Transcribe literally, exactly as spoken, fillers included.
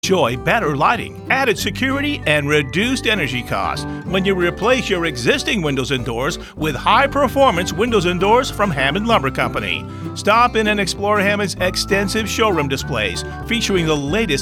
Enjoy better lighting, added security, and reduced energy costs when you replace your existing windows and doors with high-performance windows and doors from Hammond Lumber Company. Stop in and explore Hammond's extensive showroom displays featuring the latest